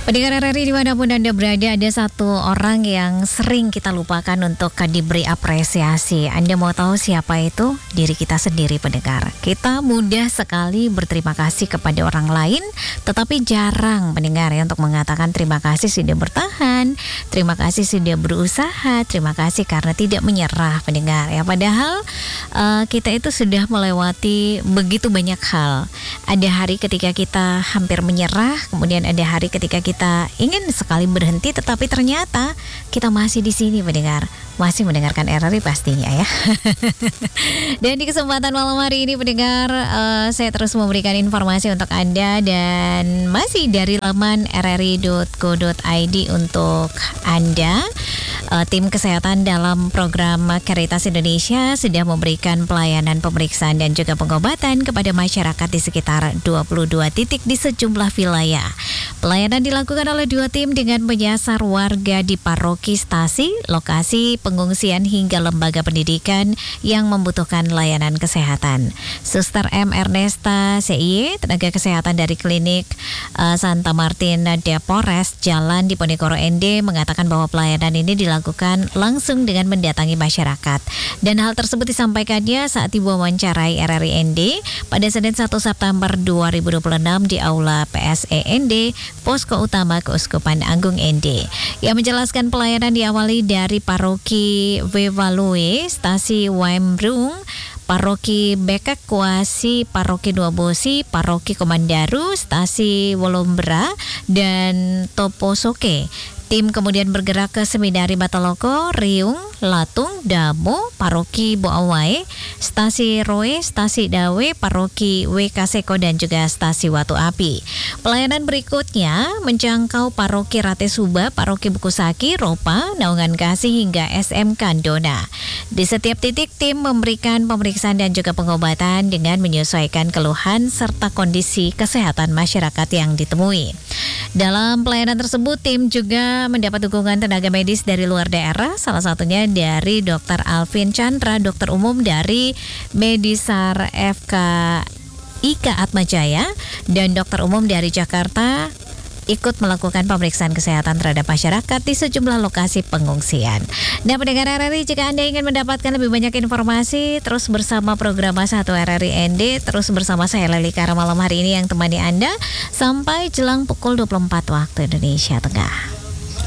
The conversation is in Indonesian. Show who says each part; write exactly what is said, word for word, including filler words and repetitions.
Speaker 1: Pendengar R R I dimanapun Anda berada, ada satu orang yang sering kita lupakan untuk diberi apresiasi. Anda mau tahu siapa itu? Diri kita sendiri, pendengar. Kita mudah sekali berterima kasih kepada orang lain, tetapi jarang, pendengar, ya, untuk mengatakan terima kasih sudah bertahan, terima kasih sudah berusaha, terima kasih karena tidak menyerah, pendengar. Ya, padahal uh, kita itu sudah melewati begitu banyak hal. Ada hari ketika kita hampir menyerah, kemudian ada hari ketika kita Kita ingin sekali berhenti, tetapi ternyata kita masih di sini, pendengar, masih mendengarkan R R I pastinya, ya. Dan di kesempatan malam hari ini, pendengar, uh, saya terus memberikan informasi untuk Anda dan masih dari laman r r i dot co dot i d untuk Anda. Uh, tim kesehatan dalam program Caritas Indonesia sudah memberikan pelayanan pemeriksaan dan juga pengobatan kepada masyarakat di sekitar dua puluh dua titik di sejumlah wilayah. Pelayanan dilakukan oleh dua tim dengan menyasar warga di paroki, stasi, lokasi pengungsian hingga lembaga pendidikan yang membutuhkan layanan kesehatan. Suster M. Ernesta C I Y, tenaga kesehatan dari klinik uh, Santa Martin de Porres, Jalan Diponegoro N D, mengatakan bahwa pelayanan ini dilakukan langsung dengan mendatangi masyarakat. Dan hal tersebut disampaikannya saat diwawancarai R R I N D pada Senin satu September dua ribu dua puluh enam di Aula P S E N D, Posko Utama Keuskupan Agung N D. Ia menjelaskan pelayanan diawali dari paroki Wevalue, stasi Wembrung, paroki Bekak Kuasi, paroki Duabosi, paroki Komandaru, stasi Wolombra, dan Toposoke. Tim kemudian bergerak ke Seminari Bataloko, Riung, Latung, Damo, paroki Boawai, stasi Roe, stasi Dawe, paroki W K Seko, dan juga stasi Watu Api. Pelayanan berikutnya menjangkau paroki Rate Suba, paroki Bukusaki, Ropa, Naungan Kasih, hingga S M Kandona. Di setiap titik tim memberikan pemeriksaan dan juga pengobatan dengan menyesuaikan keluhan serta kondisi kesehatan masyarakat yang ditemui. Dalam pelayanan tersebut, tim juga mendapat dukungan tenaga medis dari luar daerah, salah satunya dari Dokter Alvin Chandra, dokter umum dari Medisar F K I K Atmajaya, dan dokter umum dari Jakarta ikut melakukan pemeriksaan kesehatan terhadap masyarakat di sejumlah lokasi pengungsian. Nah, pendengar R R I, jika Anda ingin mendapatkan lebih banyak informasi, terus bersama program satu R R I N D, terus bersama saya Leli Kara malam hari ini yang temani Anda sampai jelang pukul dua puluh empat waktu Indonesia Tengah.